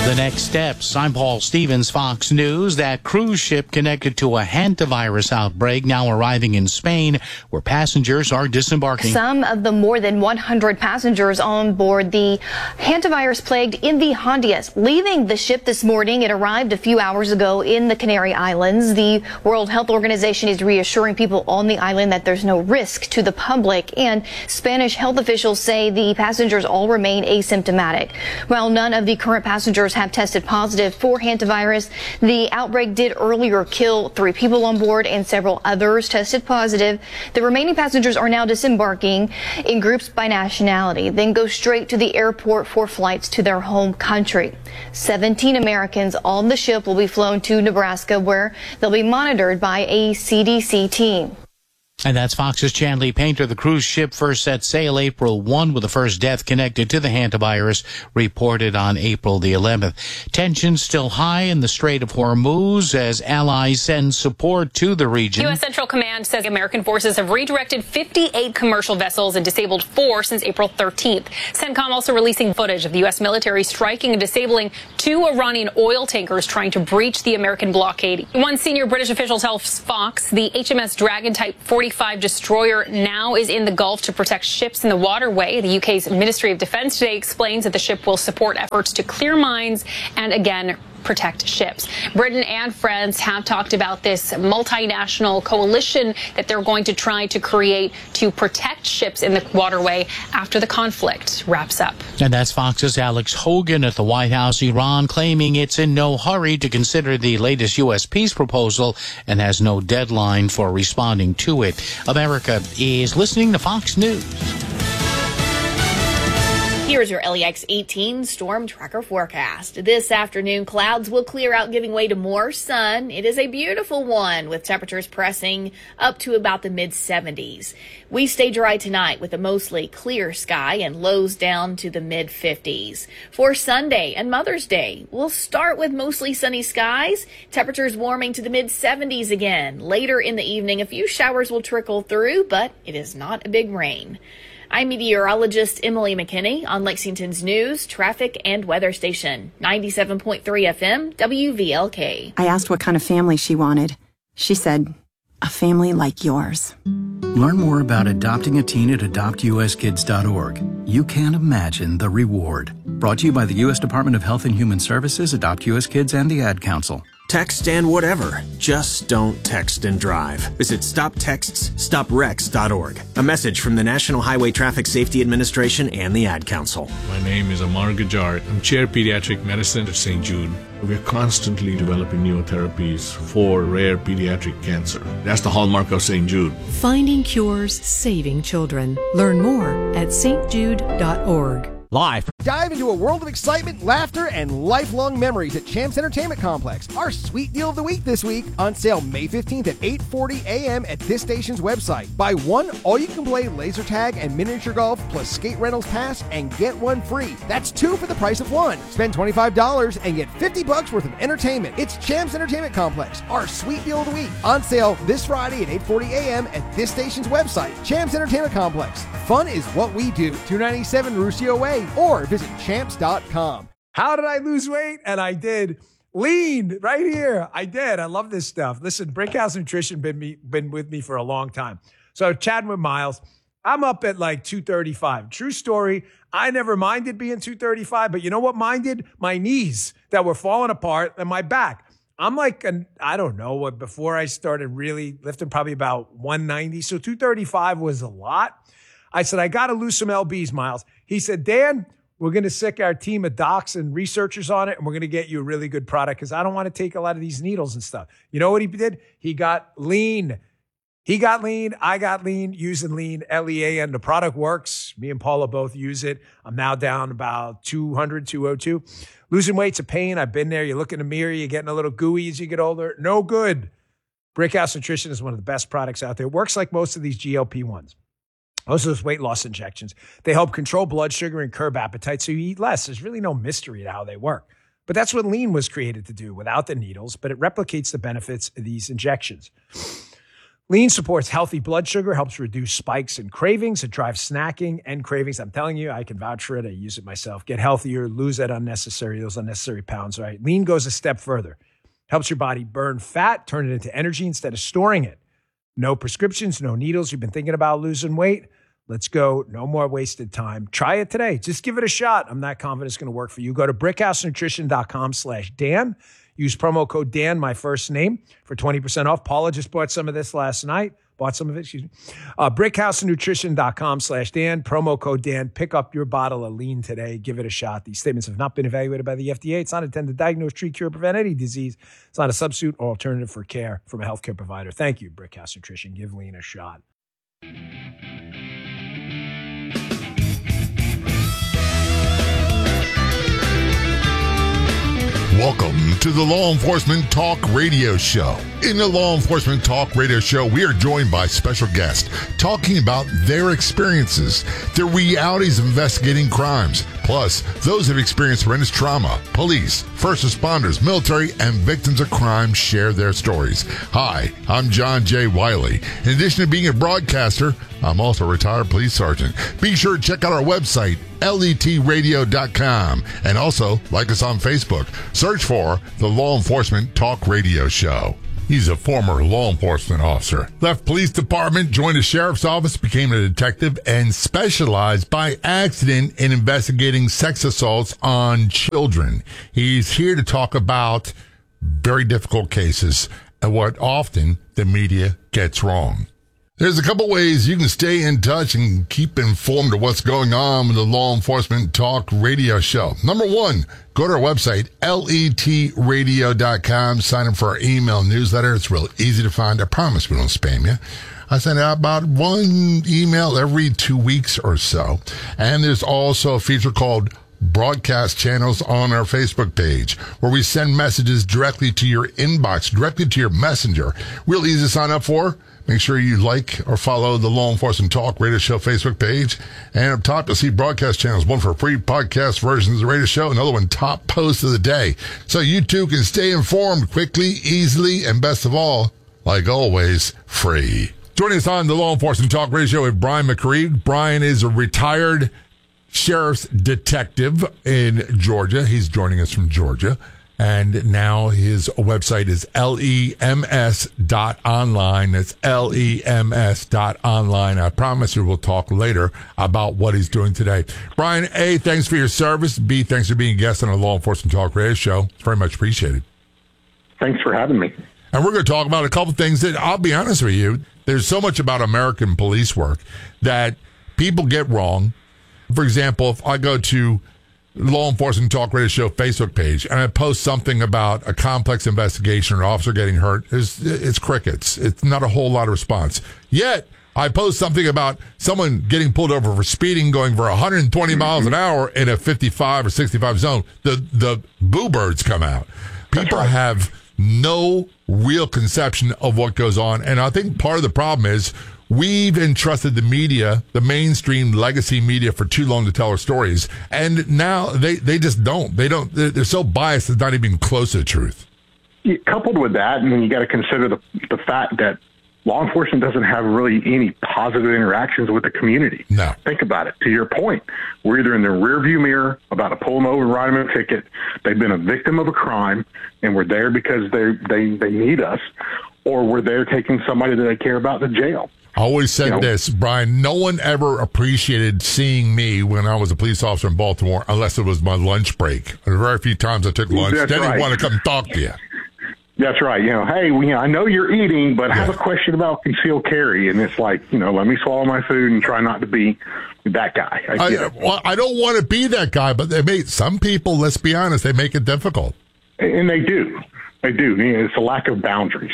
The next steps. I'm Paul Stevens, Fox News. That cruise ship connected to a hantavirus outbreak now arriving in Spain, where passengers are disembarking. Some of the more than 100 passengers on board the hantavirus-plagued MV Hondias leaving the ship this morning. It arrived a few hours ago in the Canary Islands. The World Health Organization is reassuring people on the island that there's no risk to the public, and Spanish health officials say the passengers all remain asymptomatic. While none of the current passengers have tested positive for hantavirus, the outbreak did earlier kill 3 people on board and several others tested positive. The remaining passengers are now disembarking in groups by nationality, then go straight to the airport for flights to their home country. 17 Americans on the ship will be flown to Nebraska, where they'll be monitored by a CDC team. And that's Fox's Chanley Painter. The cruise ship first set sail April 1 with the first death connected to the hantavirus reported on April the 11th. Tensions still high in the Strait of Hormuz as allies send support to the region. U.S. Central Command says American forces have redirected 58 commercial vessels and disabled 4 since April 13th. CENTCOM also releasing footage of the U.S. military striking and disabling 2 Iranian oil tankers trying to breach the American blockade. One senior British official tells Fox the HMS Dragon Type 45 destroyer now is in the Gulf to protect ships in the waterway. The UK's Ministry of Defence today explains that the ship will support efforts to clear mines and again protect ships. Britain and France have talked about this multinational coalition that they're going to try to create to protect ships in the waterway after the conflict wraps up. And that's Fox's Alex Hogan at the White House. Iran claiming it's in no hurry to consider the latest U.S. peace proposal and has no deadline for responding to it. America is listening to Fox News. Here's your LEX 18 storm tracker forecast. This afternoon, clouds will clear out, giving way to more sun. It is a beautiful one, with temperatures pressing up to about the mid-70s. We stay dry tonight with a mostly clear sky and lows down to the mid-50s. For Sunday and Mother's Day, we'll start with mostly sunny skies, temperatures warming to the mid-70s again. Later in the evening, a few showers will trickle through, but it is not a big rain. I'm meteorologist Emily McKinney on Lexington's news, traffic, and weather station, 97.3 FM, WVLK. I asked what kind of family she wanted. She said, a family like yours. Learn more about adopting a teen at adoptuskids.org. You can't imagine the reward. Brought to you by the U.S. Department of Health and Human Services, Adopt U.S. Kids, and the Ad Council. Text and whatever. Just don't text and drive. Visit StopTextsStopWrecks.org. A message from the National Highway Traffic Safety Administration and the Ad Council. My name is Amar Gajar. I'm Chair Pediatric Medicine at St. Jude. We're constantly developing new therapies for rare pediatric cancer. That's the hallmark of St. Jude. Finding cures, saving children. Learn more at stjude.org. Live. Dive into a world of excitement, laughter, and lifelong memories at Champs Entertainment Complex. Our sweet deal of the week this week, on sale May 15th at 8:40 a.m. at this station's website. Buy one all-you-can-play laser tag and miniature golf plus skate rentals pass and get one free. That's 2 for the price of 1. Spend $25 and get $50 worth of entertainment. It's Champs Entertainment Complex, our sweet deal of the week. On sale this Friday at 8:40 a.m. at this station's website. Champs Entertainment Complex. Fun is what we do. 297 Ruscio Way, or visit champs.com. How did I lose weight? And I did. Lean right here. I did. I love this stuff. Listen, Brickhouse Nutrition been with me for a long time. So chatting with Miles, I'm up at like 235. True story. I never minded being 235, but you know what minded? My knees that were falling apart and my back. I'm like, I don't know what, before I started really lifting, probably about 190. So 235 was a lot. I said, I got to lose some LBs, Miles. He said, Dan, we're going to sick our team of docs and researchers on it, and we're going to get you a really good product because I don't want to take a lot of these needles and stuff. You know what he did? He got lean. He got lean. I got lean using lean, LEAN. The product works. Me and Paula both use it. I'm now down about 200, 202. Losing weight's a pain. I've been there. You look in the mirror. You're getting a little gooey as you get older. No good. Brickhouse Nutrition is one of the best products out there. It works like most of these GLP-1s. Most of those weight loss injections, they help control blood sugar and curb appetite so you eat less. There's really no mystery to how they work. But that's what lean was created to do without the needles, but it replicates the benefits of these injections. Lean supports healthy blood sugar, helps reduce spikes and cravings. It drives snacking and cravings. I'm telling you, I can vouch for it. I use it myself. Get healthier, lose those unnecessary pounds, right? Lean goes a step further. Helps your body burn fat, turn it into energy instead of storing it. No prescriptions, no needles. You've been thinking about losing weight? Let's go. No more wasted time. Try it today. Just give it a shot. I'm not confident it's going to work for you. Go to brickhousenutrition.com/Dan. Use promo code Dan, my first name, for 20% off. Paula just bought some of this last night. brickhousenutrition.com/Dan, promo code Dan. Pick up your bottle of Lean today. Give it a shot. These statements have not been evaluated by the FDA. It's not intended to diagnose, treat, cure, or prevent any disease. It's not a substitute or alternative for care from a healthcare provider. Thank you, Brickhouse Nutrition. Give Lean a shot. Welcome to the Law Enforcement Talk Radio Show. In the Law Enforcement Talk Radio Show, we are joined by special guests talking about their experiences, their realities of investigating crimes, plus those who have experienced horrendous trauma. Police, first responders, military, and victims of crime share their stories. Hi, I'm John J. Wiley. In addition to being a broadcaster, I'm also a retired police sergeant. Be sure to check out our website, letradio.com, and also like us on Facebook. Search for the Law Enforcement Talk Radio Show. He's a former law enforcement officer. Left police department, joined the sheriff's office, became a detective, and specialized by accident in investigating sex assaults on children. He's here to talk about very difficult cases and what often the media gets wrong. There's a couple ways you can stay in touch and keep informed of what's going on with the Law Enforcement Talk Radio Show. Number one, go to our website, letradio.com. Sign up for our email newsletter. It's real easy to find. I promise we don't spam you. I send out about one email every 2 weeks or so. And there's also a feature called broadcast channels on our Facebook page where we send messages directly to your inbox, directly to your messenger. Real easy to sign up for. Make sure you like or follow the Law Enforcement Talk Radio Show Facebook page. And up top, you'll see broadcast channels, one for free podcast versions of the radio show, another one top post of the day. So you too can stay informed quickly, easily, and best of all, like always, free. Joining us on the Law Enforcement Talk Radio Show is Brian McCree. Brian is a retired sheriff's detective in Georgia. He's joining us from Georgia. And now his website is lems.online. That's lems.online. I promise you we'll talk later about what he's doing today. Brian, A, thanks for your service. B, thanks for being a guest on the Law Enforcement Talk Radio Show. It's very much appreciated. Thanks for having me. And we're going to talk about a couple things that, I'll be honest with you, there's so much about American police work that people get wrong. For example, if I go to Law Enforcement Talk Radio Show Facebook page and I post something about a complex investigation or an officer getting hurt, it's crickets. It's not a whole lot of response. Yet, I post something about someone getting pulled over for speeding, going for 120 miles an hour in a 55 or 65 zone. The boo birds come out. People have no real conception of what goes on. And I think part of the problem is we've entrusted the media, the mainstream legacy media, for too long to tell our stories. And now they just don't. They're so biased it's not even close to the truth. Coupled with that, and then you got to consider the fact that law enforcement doesn't have really any positive interactions with the community. No. Think about it. To your point, we're either in the rearview mirror about to pull them over and write them a ticket. They've been a victim of a crime, and we're there because they need us, or we're there taking somebody that they care about to jail. I always said this, Brian, no one ever appreciated seeing me when I was a police officer in Baltimore unless it was my lunch break. There were very few times I took lunch. They didn't want to come talk to you. That's right. Hey, I know you're eating, but I have a question about concealed carry. And it's like, let me swallow my food and try not to be that guy. I don't want to be that guy, but some people, let's be honest, they make it difficult. And they do. They do. It's a lack of boundaries.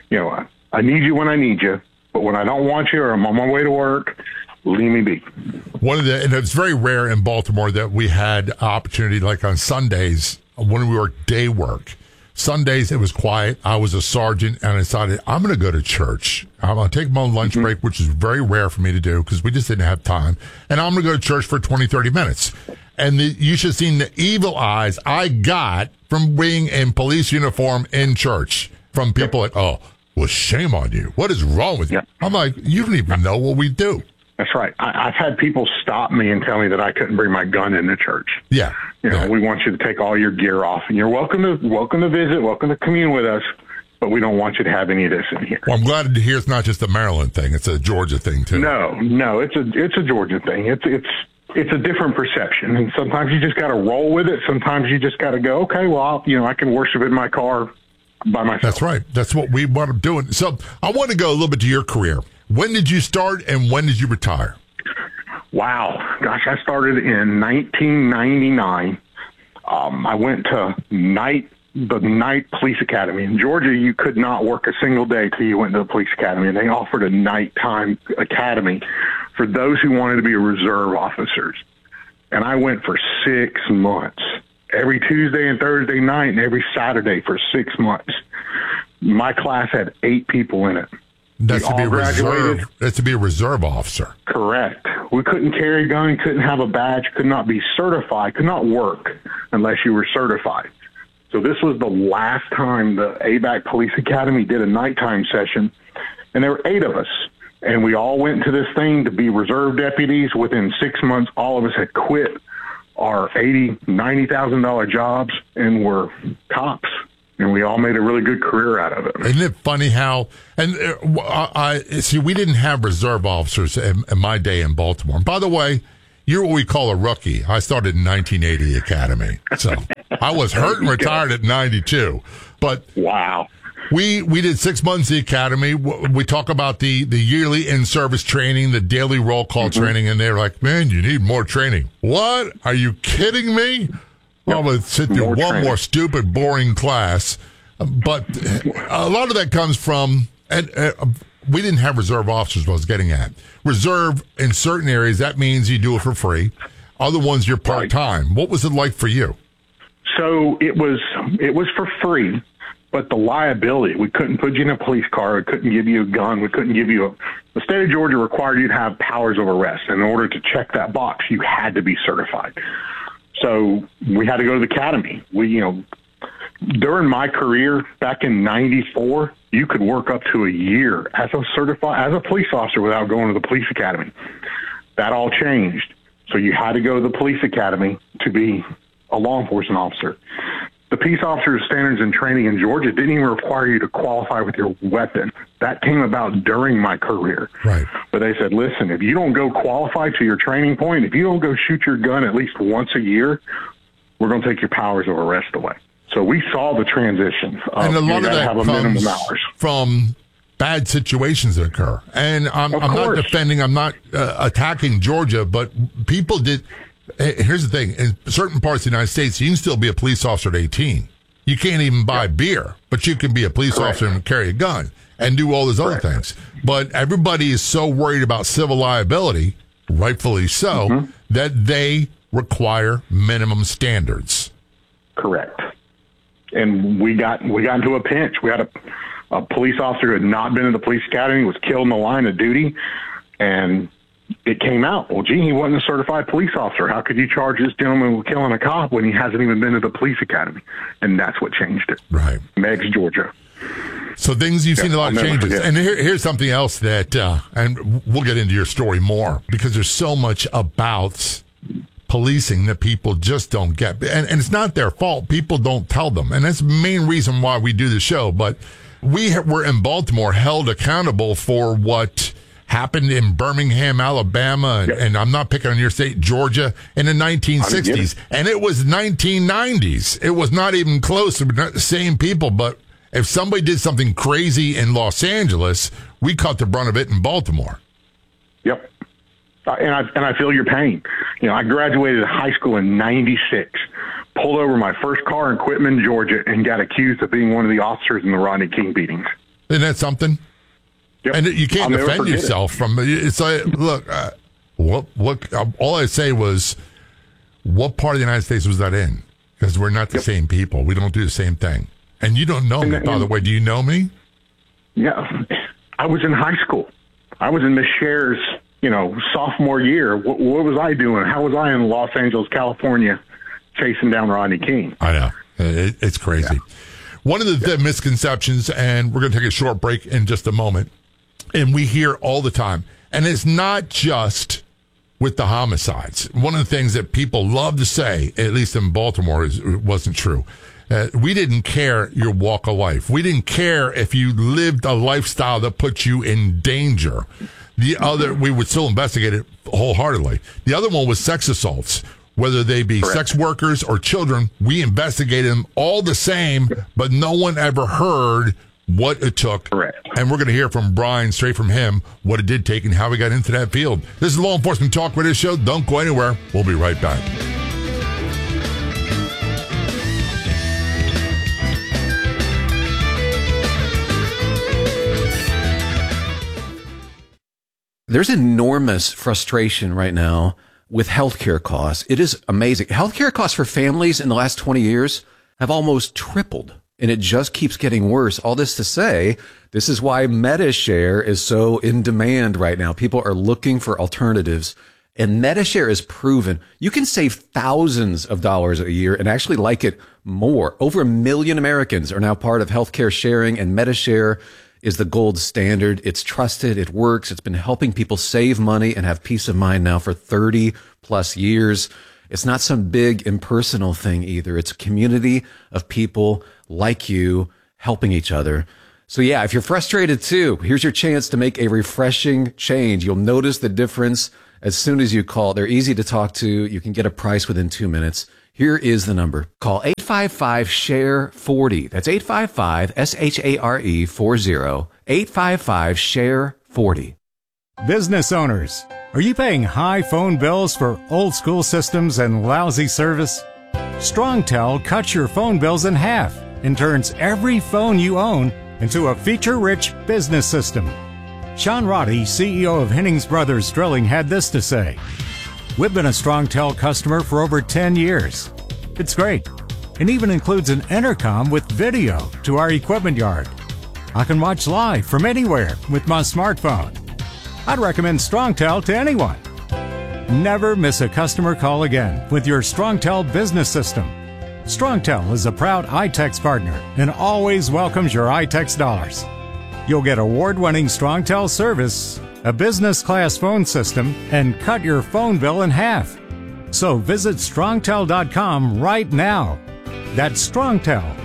I need you when I need you. But when I don't want you or I'm on my way to work, leave me be. And it's very rare in Baltimore that we had opportunity, like on Sundays when we worked day work. Sundays, it was quiet. I was a sergeant, and I decided I'm going to go to church. I'm going to take my own lunch break, which is very rare for me to do because we just didn't have time. And I'm going to go to church for 20, 30 minutes. And you should have seen the evil eyes I got from being in police uniform in church from people like, oh, well, shame on you. What is wrong with you? I'm like, you don't even know what we do. That's right. I've had people stop me and tell me that I couldn't bring my gun into church. Yeah. We want you to take all your gear off, and you're welcome to visit, welcome to commune with us, but we don't want you to have any of this in here. Well, I'm glad to hear it's not just a Maryland thing; it's a Georgia thing too. No, it's a Georgia thing. It's a different perception, and sometimes you just got to roll with it. Sometimes you just got to go, okay, well, I can worship in my car by myself. That's right. That's what we want to do. So I want to go a little bit to your career. When did you start, and when did you retire? Wow. Gosh, I started in 1999. I went to the night police academy. In Georgia, you could not work a single day till you went to the police academy, and they offered a nighttime academy for those who wanted to be reserve officers. And I went for 6 months, every Tuesday and Thursday night and every Saturday for 6 months. My class had 8 people in it. That's to be a reserve officer. Correct. We couldn't carry a gun, couldn't have a badge, could not be certified, could not work unless you were certified. So this was the last time the ABAC Police Academy did a nighttime session, and there were 8 of us. And we all went to this thing to be reserve deputies. Within 6 months, all of us had quit our $80,000, $90,000 jobs and were cops. And we all made a really good career out of it. Isn't it funny how, and I see, we didn't have reserve officers in my day in Baltimore. And by the way, you're what we call a rookie. I started in 1980 Academy. So I was hurt and retired at 92. But wow. We did 6 months in the academy. We talk about the yearly in-service training, the daily roll call training, and they're like, man, you need more training. What? Are you kidding me? Well, I'm going to sit through one more stupid, boring class. But a lot of that comes from, and we didn't have reserve officers, what I was getting at. Reserve, in certain areas, that means you do it for free. Other ones, you're part-time. Right. What was it like for you? So it was for free, but the liability, we couldn't put you in a police car. We couldn't give you a gun. We couldn't give you the state of Georgia required you to have powers of arrest. And in order to check that box, you had to be certified. So we had to go to the academy. During my career back in '94, you could work up to a year as a police officer without going to the police academy. That all changed. So you had to go to the police academy to be a law enforcement officer. The peace officer standards and training in Georgia didn't even require you to qualify with your weapon. That came about during my career. Right. But they said, listen, if you don't go qualify to your training point, if you don't go shoot your gun at least once a year, we're going to take your powers of arrest away. So we saw the transition. And a lot of that comes from bad situations that occur. And I'm not defending, I'm not attacking Georgia, but people did. Here's the thing. In certain parts of the United States, you can still be a police officer at 18. You can't even buy beer, but you can be a police officer and carry a gun and do all those other things. But everybody is so worried about civil liability, rightfully so, that they require minimum standards. Correct. And we got into a pinch. We had a police officer who had not been in the police academy, was killed in the line of duty, and it came out, well, gee, he wasn't a certified police officer. How could you charge this gentleman with killing a cop when he hasn't even been to the police academy? And that's what changed it. Right. Meg's, Georgia. So things, you've seen a lot of changes. And here's something else that, and we'll get into your story more, because there's so much about policing that people just don't get. And it's not their fault. People don't tell them. And that's the main reason why we do the show. But we were in Baltimore held accountable for what happened in Birmingham, Alabama, and I'm not picking on your state, Georgia, in the 1960s. And it was 1990s. It was not even close. We're not the same people, but if somebody did something crazy in Los Angeles, we caught the brunt of it in Baltimore. Yep. And I feel your pain. I graduated high school in 96, pulled over my first car in Quitman, Georgia, and got accused of being one of the officers in the Rodney King beatings. Isn't that something? Yep. And you can't defend yourself from it. It's like, look, all I say was, what part of the United States was that in? Because we're not the same people. We don't do the same thing. And you don't know me, by the way. Do you know me? Yeah. I was in high school. I was in Miss Cher's, sophomore year. What was I doing? How was I in Los Angeles, California, chasing down Rodney King? I know. It's crazy. Yeah. One of the misconceptions, and we're going to take a short break in just a moment, and we hear all the time, and it's not just with the homicides. One of the things that people love to say, at least in Baltimore, wasn't true. We didn't care your walk of life. We didn't care if you lived a lifestyle that put you in danger. The other, we would still investigate it wholeheartedly. The other one was sex assaults. Whether they be sex workers or children, we investigated them all the same, but no one ever heard what it took. And we're going to hear from Brian, straight from him, what it did take and how we got into that field. This is Law Enforcement Talk Radio Show. Don't go anywhere. We'll be right back. There's enormous frustration right now with healthcare costs. It is amazing. Healthcare costs for families in the last 20 years have almost tripled, and it just keeps getting worse. All this to say, this is why MediShare is so in demand right now. People are looking for alternatives, and MediShare is proven. You can save thousands of dollars a year and actually like it more. Over 1 million Americans are now part of healthcare sharing, and MediShare is the gold standard. It's trusted. It works. It's been helping people save money and have peace of mind now for 30 plus years. It's not some big impersonal thing either. It's a community of people like you helping each other. So yeah, if you're frustrated too, here's your chance to make a refreshing change. You'll notice the difference as soon as you call. They're easy to talk to. You can get a price within 2 minutes. Here is the number. Call 855-SHARE-40. That's 855-SHARE-40. 855-SHARE-40. Business owners, are you paying high phone bills for old school systems and lousy service? StrongTel cuts your phone bills in half and turns every phone you own into a feature-rich business system. Sean Roddy, CEO of Hennings Brothers Drilling, had this to say. We've been a StrongTel customer for over 10 years. It's great. It even includes an intercom with video to our equipment yard. I can watch live from anywhere with my smartphone. I'd recommend StrongTel to anyone. Never miss a customer call again with your StrongTel business system. StrongTel is a proud iTex partner and always welcomes your iTex dollars. You'll get award-winning StrongTel service, a business-class phone system, and cut your phone bill in half. So visit StrongTel.com right now. That's StrongTel,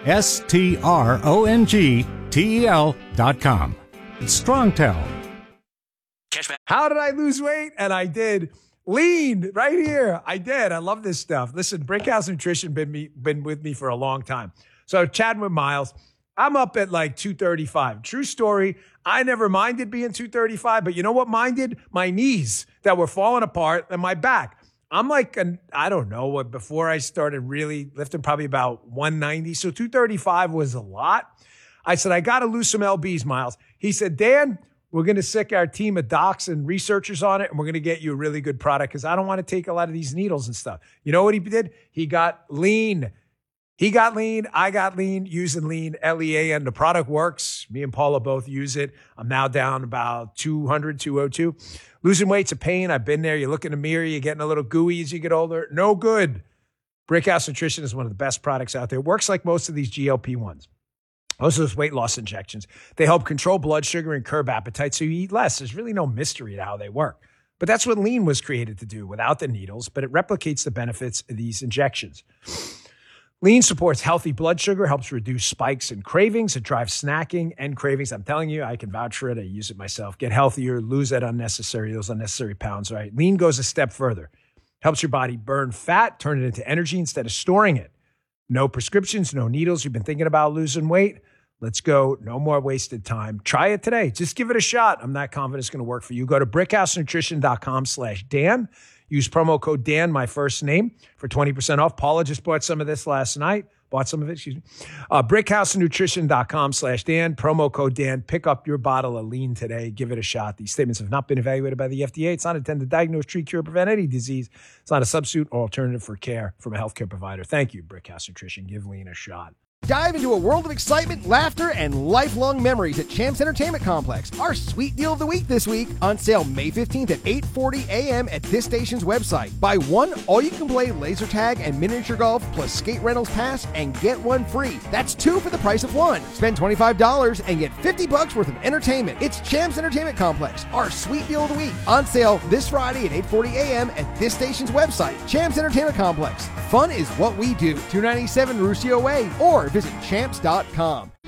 StrongTel.com. It's StrongTel. How did I lose weight? And I did. Lean right here. I did. I love this stuff. Listen, Brickhouse Nutrition been with me for a long time. So chatting with Miles, I'm up at like 235. True story. I never minded being 235, but you know what minded? My knees that were falling apart and my back. I'm like, I don't know, before I started really lifting, probably about 190. So 235 was a lot. I said, I got to lose some LBs, Miles. He said, Dan, we're going to sick our team of docs and researchers on it, and we're going to get you a really good product because I don't want to take a lot of these needles and stuff. You know what he did? He got lean. He got lean. I got lean using lean, LEA, and the product works. Me and Paula both use it. I'm now down about 200, 202. Losing weight's a pain. I've been there. You look in the mirror, you're getting a little gooey as you get older. No good. Brickhouse Nutrition is one of the best products out there. It works like most of these GLP-1s. Most of those weight loss injections. They help control blood sugar and curb appetite so you eat less. There's really no mystery to how they work. But that's what lean was created to do without the needles, but it replicates the benefits of these injections. Lean supports healthy blood sugar, helps reduce spikes and cravings. It drives snacking and cravings. I'm telling you, I can vouch for it. I use it myself. Get healthier, lose those unnecessary pounds, right? Lean goes a step further. Helps your body burn fat, turn it into energy instead of storing it. No prescriptions, no needles. You've been thinking about losing weight? Let's go. No more wasted time. Try it today. Just give it a shot. I'm not confident it's going to work for you. Go to brickhousenutrition.com/Dan. Use promo code Dan, my first name, for 20% off. Paula just bought some of this last night. Brickhousenutrition.com/Dan. Promo code Dan. Pick up your bottle of lean today. Give it a shot. These statements have not been evaluated by the FDA. It's not intended to diagnose, treat, cure, prevent any disease. It's not a substitute or alternative for care from a healthcare provider. Thank you, Brickhouse Nutrition. Give lean a shot. Dive into a world of excitement, laughter, and lifelong memories at Champs Entertainment Complex. Our sweet deal of the week this week, on sale May 15th at 8:40 a.m. at this station's website. Buy one all-you-can-play laser tag and miniature golf plus skate rentals pass and get one free. That's two for the price of one. Spend $25 and get $50 worth of entertainment. It's Champs Entertainment Complex, our sweet deal of the week. On sale this Friday at 8:40 a.m. at this station's website. Champs Entertainment Complex. Fun is what we do. 297 Ruscio Way or visit champs.com.